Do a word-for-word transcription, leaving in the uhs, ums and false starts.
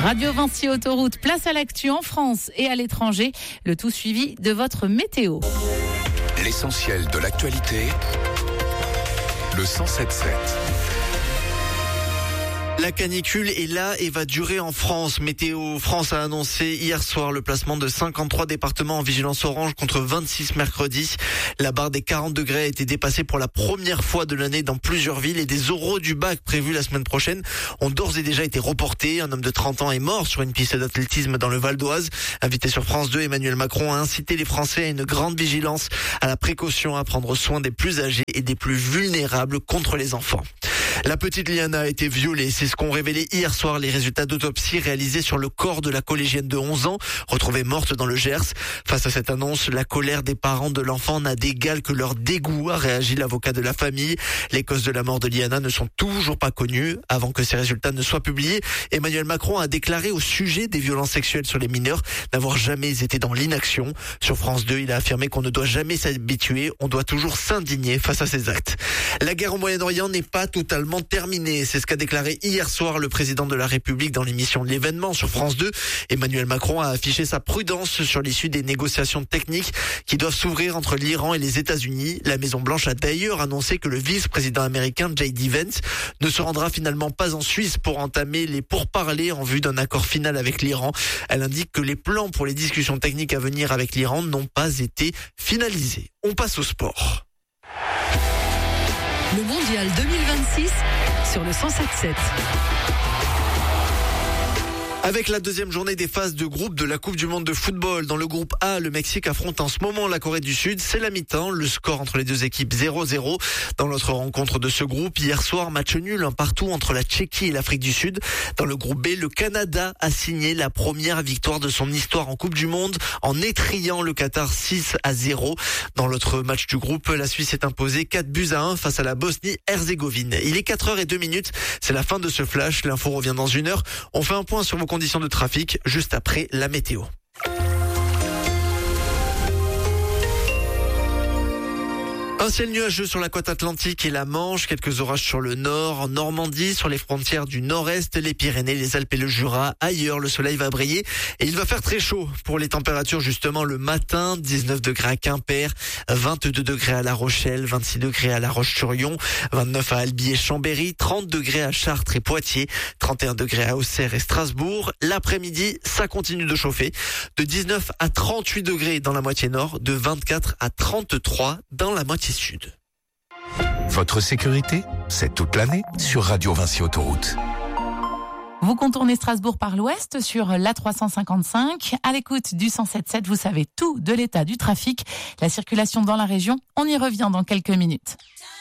Radio Vinci Autoroute, place à l'actu en France et à l'étranger. Le tout suivi de votre météo. L'essentiel de l'actualité, le cent sept sept. La canicule est là et va durer en France. Météo France a annoncé hier soir le placement de cinquante-trois départements en vigilance orange contre vingt-six mercredi. La barre des quarante degrés a été dépassée pour la première fois de l'année dans plusieurs villes et des oraux du bac prévus la semaine prochaine ont d'ores et déjà été reportés. Un homme de trente ans est mort sur une piste d'athlétisme dans le Val d'Oise. Invité sur France deux, Emmanuel Macron a incité les Français à une grande vigilance, à la précaution, à prendre soin des plus âgés et des plus vulnérables contre les enfants. La petite Liana a été violée, c'est ce qu'ont révélé hier soir les résultats d'autopsie réalisés sur le corps de la collégienne de onze ans, retrouvée morte dans le Gers. Face à cette annonce, la colère des parents de l'enfant n'a d'égal que leur dégoût, a réagi l'avocat de la famille. Les causes de la mort de Liana ne sont toujours pas connues. Avant que ces résultats ne soient publiés, Emmanuel Macron a déclaré au sujet des violences sexuelles sur les mineurs n'avoir jamais été dans l'inaction. Sur France deux, il a affirmé qu'on ne doit jamais s'habituer, on doit toujours s'indigner face à ces actes. La guerre au Moyen-Orient n'est pas totalement terminé. C'est ce qu'a déclaré hier soir le président de la République dans l'émission de l'événement sur France deux. Emmanuel Macron a affiché sa prudence sur l'issue des négociations techniques qui doivent s'ouvrir entre l'Iran et les États-Unis. La Maison-Blanche a d'ailleurs annoncé que le vice-président américain J D Vance ne se rendra finalement pas en Suisse pour entamer les pourparlers en vue d'un accord final avec l'Iran. Elle indique que les plans pour les discussions techniques à venir avec l'Iran n'ont pas été finalisés. On passe au sport. Le mondial deux mille vingt-six sur le cent sept sept. Avec la deuxième journée des phases de groupe de la Coupe du Monde de football. Dans le groupe A, le Mexique affronte en ce moment la Corée du Sud. C'est la mi-temps. Le score entre les deux équipes zéro zéro. Dans l'autre rencontre de ce groupe, hier soir, match nul, un partout entre la Tchéquie et l'Afrique du Sud. Dans le groupe B, le Canada a signé la première victoire de son histoire en Coupe du Monde en étrillant le Qatar six à zéro. Dans l'autre match du groupe, la Suisse est imposée quatre buts à un face à la Bosnie-Herzégovine. Il est quatre heures deux minutes. C'est la fin de ce flash. L'info revient dans une heure. On fait un point sur vos conditions de trafic juste après la météo. Un ciel nuageux sur la côte atlantique et la Manche, quelques orages sur le nord, en Normandie, sur les frontières du nord-est, les Pyrénées, les Alpes et le Jura. Ailleurs, le soleil va briller et il va faire très chaud pour les températures justement le matin. dix-neuf degrés à Quimper, vingt-deux degrés à La Rochelle, vingt-six degrés à La Roche-sur-Yon, vingt-neuf à Albi et Chambéry, trente degrés à Chartres et Poitiers, trente et un degrés à Auxerre et Strasbourg. L'après-midi, ça continue de chauffer. De dix-neuf à trente-huit degrés dans la moitié nord, de vingt-quatre à trente-trois dans la moitié sud. Votre sécurité, c'est toute l'année sur Radio Vinci Autoroute. Vous contournez Strasbourg par l'ouest sur l'A trois cent cinquante-cinq. À l'écoute du cent sept sept, vous savez tout de l'état du trafic, la circulation dans la région. On y revient dans quelques minutes.